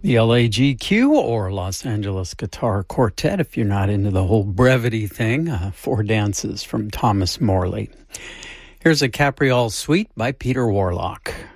The LAGQ, or Los Angeles Guitar Quartet, if you're not into the whole brevity thing. Four dances from Thomas Morley. Here's a Capriole Suite by Peter Warlock.